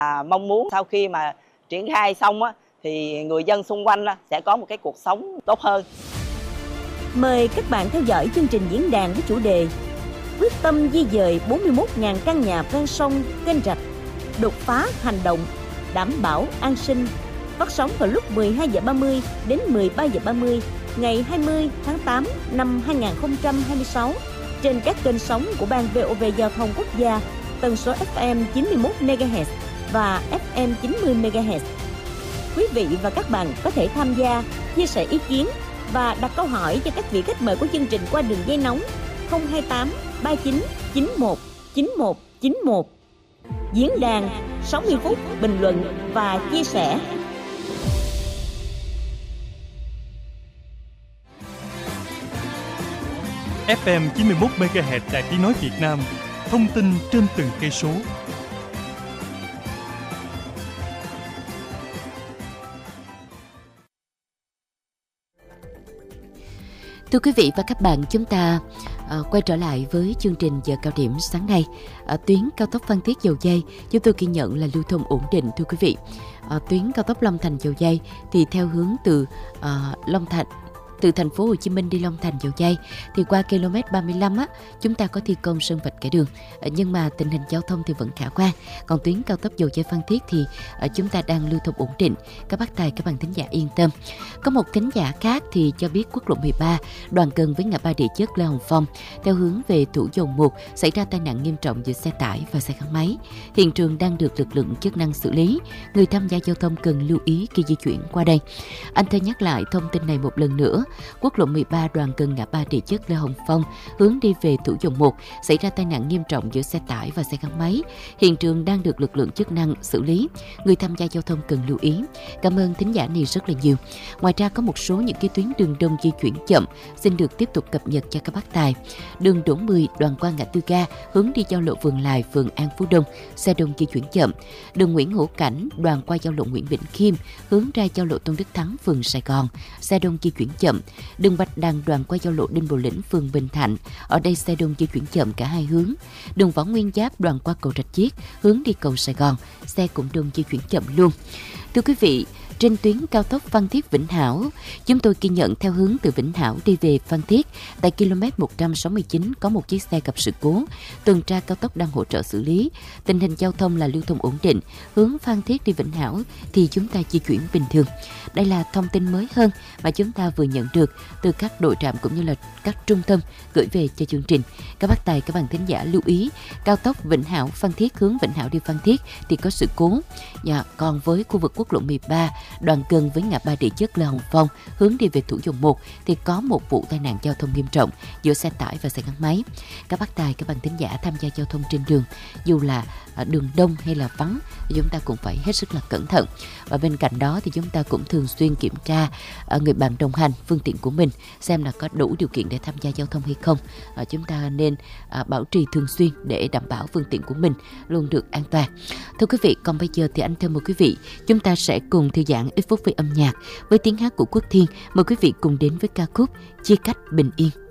Mong muốn sau khi mà triển khai xong á, thì người dân xung quanh sẽ có một cái cuộc sống tốt hơn. Mời các bạn theo dõi chương trình diễn đàn với chủ đề quyết tâm di dời 41.000 căn nhà ven sông, kênh rạch, đột phá hành động, đảm bảo an sinh, phát sóng vào lúc 12:30 đến 13:30 ngày 20 tháng 8 năm 2026 trên các kênh sóng của Ban VOV Giao thông Quốc gia, tần số FM 91 MHz và FM 90 MHz. Quý vị và các bạn có thể tham gia, chia sẻ ý kiến và đặt câu hỏi cho các vị khách mời của chương trình qua đường dây nóng 028 39 91 91 91. Diễn đàn 60 phút bình luận và chia sẻ. FM 91 MHz Đài Tiếng nói Việt Nam, thông tin trên từng cây số. Thưa quý vị và các bạn, chúng ta quay trở lại với chương trình giờ cao điểm sáng nay. Tuyến cao tốc Phan Thiết - Dầu Giây chúng tôi ghi nhận là lưu thông ổn định, thưa quý vị. Tuyến cao tốc Long Thành - Dầu Giây thì theo hướng từ thành phố Hồ Chí Minh đi Long Thành - Dầu Giây thì qua km 35 chúng ta có thi công sơn vạch kẻ đường, nhưng mà tình hình giao thông thì vẫn khả quan. Còn tuyến cao tốc Dầu Giây - Phan Thiết thì chúng ta đang lưu thông ổn định. Các bác tài, các bạn thính giả yên tâm. Có một thính giả khác thì cho biết quốc lộ 13 đoạn gần với ngã ba Địa Chất Lê Hồng Phong theo hướng về Thủ Dầu Một xảy ra tai nạn nghiêm trọng giữa xe tải và xe gắn máy. Hiện trường đang được lực lượng chức năng xử lý. Người tham gia giao thông cần lưu ý khi di chuyển qua đây. Anh thơ nhắc lại thông tin này một lần nữa. Quốc lộ 13 đoạn gần ngã ba Địa Chất Lê Hồng Phong hướng đi về Thủ Dầu Một xảy ra tai nạn nghiêm trọng giữa xe tải và xe gắn máy. Hiện trường đang được lực lượng chức năng xử lý. Người tham gia giao thông cần lưu ý. Cảm ơn thính giả này rất là nhiều. Ngoài ra có một số những cái tuyến đường đông di chuyển chậm xin được tiếp tục cập nhật cho các bác tài. Đường Đỗ 10 đoạn qua ngã tư ga hướng đi giao lộ Vườn Lài, phường An Phú Đông, xe đông di chuyển chậm. Đường Nguyễn Hữu Cảnh đoạn qua giao lộ Nguyễn Bỉnh Khiêm hướng ra giao lộ Tôn Đức Thắng, phường Sài Gòn, xe đông di chuyển chậm. Đường Bạch Đằng đoạn qua giao lộ Đinh Bộ Lĩnh, phường Bình Thạnh, ở đây xe đông di chuyển chậm cả hai hướng. Đường Võ Nguyên Giáp đoạn qua cầu Rạch Chiếc hướng đi cầu Sài Gòn, xe cũng đông di chuyển chậm luôn. Thưa quý vị, trên tuyến cao tốc Phan Thiết - Vĩnh Hảo, chúng tôi ghi nhận theo hướng từ Vĩnh Hảo đi về Phan Thiết, tại km 169 có một chiếc xe gặp sự cố, tuần tra cao tốc đang hỗ trợ xử lý. Tình hình giao thông là lưu thông ổn định, hướng Phan Thiết đi Vĩnh Hảo thì chúng ta di chuyển bình thường. Đây là thông tin mới hơn mà chúng ta vừa nhận được từ các đội trạm cũng như là các trung tâm gửi về cho chương trình. Các bác tài, các bạn thính giả lưu ý, cao tốc Vĩnh Hảo - Phan Thiết hướng Vĩnh Hảo đi Phan Thiết thì có sự cố. Còn với khu vực quốc lộ 13 đoạn gần với ngã ba Địa Chất Lê Hồng Phong hướng đi về Thủ Dầu Một thì có một vụ tai nạn giao thông nghiêm trọng giữa xe tải và xe gắn máy. Các bác tài, các bạn thính giả tham gia giao thông trên đường, dù là đường đông hay là vắng, chúng ta cũng phải hết sức là cẩn thận. Và bên cạnh đó thì chúng ta cũng thường xuyên kiểm tra người bạn đồng hành, phương tiện của mình xem là có đủ điều kiện để tham gia giao thông hay không. Chúng ta nên bảo trì thường xuyên để đảm bảo phương tiện của mình luôn được an toàn. Thưa quý vị, còn bây giờ thì anh thưa mời quý vị, chúng ta sẽ cùng thư giãn ít phút với âm nhạc với tiếng hát của Quốc Thiên. Mời quý vị cùng đến với ca khúc Chia Cách Bình Yên.